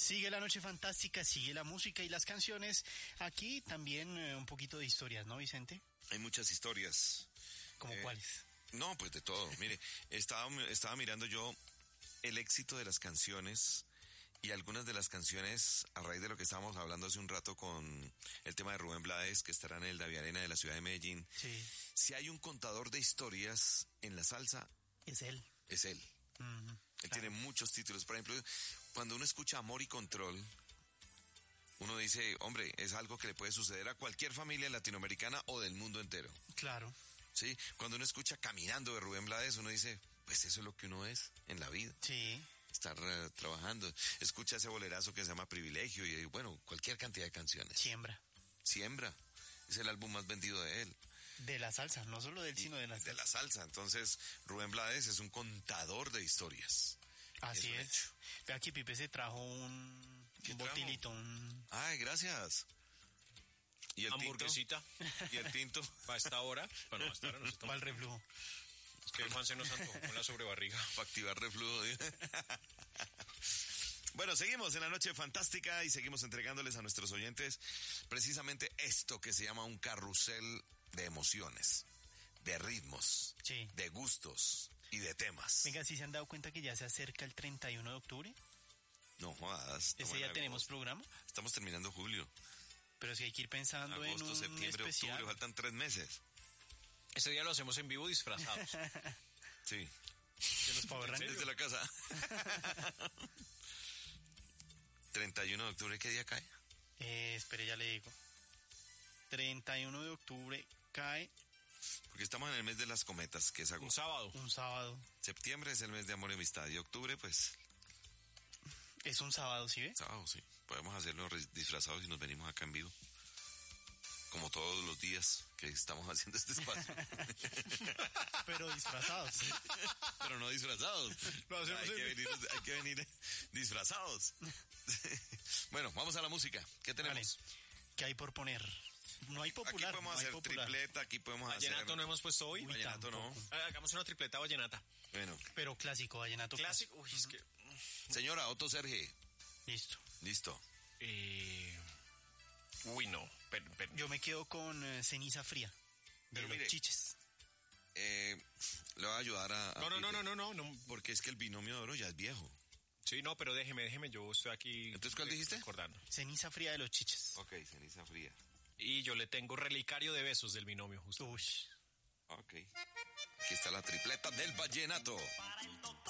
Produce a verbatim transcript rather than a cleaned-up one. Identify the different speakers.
Speaker 1: Sigue la noche fantástica, sigue la música y las canciones. Aquí también eh, un poquito de historias, ¿no, Vicente?
Speaker 2: Hay muchas historias.
Speaker 1: ¿Cómo
Speaker 2: Eh,
Speaker 1: cuáles?
Speaker 2: No, pues de todo. Mire, estaba, estaba mirando yo el éxito de las canciones y algunas de las canciones, a raíz de lo que estábamos hablando hace un rato con el tema de Rubén Blades, que estará en el Davi Arena de la ciudad de Medellín.
Speaker 1: Sí.
Speaker 2: Si hay un contador de historias en la salsa,
Speaker 1: Es él.
Speaker 2: es él.
Speaker 1: Uh-huh,
Speaker 2: Él
Speaker 1: claro.
Speaker 2: tiene muchos títulos. Por ejemplo, cuando uno escucha Amor y Control, uno dice, hombre, es algo que le puede suceder a cualquier familia latinoamericana o del mundo entero.
Speaker 1: Claro.
Speaker 2: ¿Sí? Cuando uno escucha Caminando de Rubén Blades, uno dice, pues eso es lo que uno es en la vida.
Speaker 1: Sí.
Speaker 2: Estar uh, trabajando. Escucha ese bolerazo que se llama Privilegio y, bueno, cualquier cantidad de canciones.
Speaker 1: Siembra.
Speaker 2: Siembra. Es el álbum más vendido de él.
Speaker 1: De la salsa, no solo del sino de la salsa.
Speaker 2: De la salsa. Entonces, Rubén Blades es un contador de historias.
Speaker 1: Así
Speaker 2: es.
Speaker 1: es. Ve aquí, Pipe se trajo un,
Speaker 2: ¿Qué
Speaker 1: un
Speaker 2: trajo?
Speaker 1: botilito, un...
Speaker 2: Ay, gracias. ¿Y el
Speaker 3: hamburguesita.
Speaker 2: tinto? ¿Y el tinto?
Speaker 3: Para esta hora. Bueno, a esta hora no se toma.
Speaker 1: Para el reflujo.
Speaker 3: Es que Juan se nos antojó con la sobrebarriga.
Speaker 2: Para activar reflujo. Bueno, seguimos en la noche fantástica y seguimos entregándoles a nuestros oyentes precisamente esto que se llama un carrusel de emociones, de ritmos,
Speaker 1: Sí.
Speaker 2: de gustos y de temas.
Speaker 1: Venga, ¿sí se han dado cuenta que ya se acerca el treinta y uno de octubre?
Speaker 2: No jodas.
Speaker 1: Ese día tenemos programa,
Speaker 2: Estamos terminando julio.
Speaker 1: pero sí hay que ir pensando
Speaker 2: Agosto,
Speaker 1: en un
Speaker 2: septiembre,
Speaker 1: especial.
Speaker 2: octubre, faltan tres meses.
Speaker 3: Ese día lo hacemos en vivo disfrazados.
Speaker 2: Sí.
Speaker 1: De los Power Rangers.
Speaker 2: Desde la casa. treinta y uno de octubre, ¿qué día cae?
Speaker 1: Eh, espere, ya le digo. treinta y uno de octubre cae
Speaker 2: Porque estamos en el mes de las cometas, que es
Speaker 3: Un
Speaker 2: agosto.
Speaker 3: sábado.
Speaker 1: un sábado.
Speaker 2: Septiembre es el mes de amor y amistad. Y octubre, pues,
Speaker 1: Es un sábado, ¿sí ve?
Speaker 2: sábado, sí. Podemos hacerlo re- disfrazados y nos venimos acá en vivo. Como todos los días que estamos haciendo este espacio.
Speaker 1: Pero disfrazados.
Speaker 2: Pero no disfrazados.
Speaker 3: Lo hacemos
Speaker 2: hay,
Speaker 3: en
Speaker 2: que
Speaker 3: vivo.
Speaker 2: venir, hay que venir disfrazados. Bueno, vamos a la música. ¿Qué
Speaker 1: Vale.
Speaker 2: tenemos?
Speaker 1: ¿Qué hay por poner? No hay
Speaker 2: Aquí
Speaker 1: popular.
Speaker 2: podemos
Speaker 1: no hay
Speaker 2: hacer
Speaker 1: popular.
Speaker 2: tripleta, aquí podemos
Speaker 3: Vallenato
Speaker 2: hacer...
Speaker 3: no hemos puesto hoy.
Speaker 1: Uy,
Speaker 2: Vallenato no.
Speaker 1: tampoco.
Speaker 3: Ah, hagamos una tripleta vallenata.
Speaker 2: Bueno,
Speaker 1: Pero clásico, vallenato
Speaker 3: Clásico. Uy, es que...
Speaker 2: señora Otto Serge,
Speaker 1: Listo.
Speaker 2: listo.
Speaker 3: Eh... Uy, no. Pero, pero-
Speaker 1: Yo me quedo con eh, Ceniza Fría. De
Speaker 2: Pero
Speaker 1: los
Speaker 2: mire,
Speaker 1: Chiches.
Speaker 2: Eh, le voy a ayudar a... a
Speaker 3: No, no, no,
Speaker 2: Pipe,
Speaker 3: no, no, no, no.
Speaker 2: Porque es que el binomio de oro ya es viejo.
Speaker 3: Sí, no, pero déjeme, déjeme. Yo estoy aquí...
Speaker 2: ¿Entonces cuál dijiste?
Speaker 3: Recordando.
Speaker 1: Ceniza Fría de los Chiches.
Speaker 2: Ok, ceniza fría.
Speaker 3: Y yo le tengo Relicario de Besos del binomio, justo.
Speaker 1: Uy.
Speaker 2: Ok. Aquí está la tripleta del vallenato.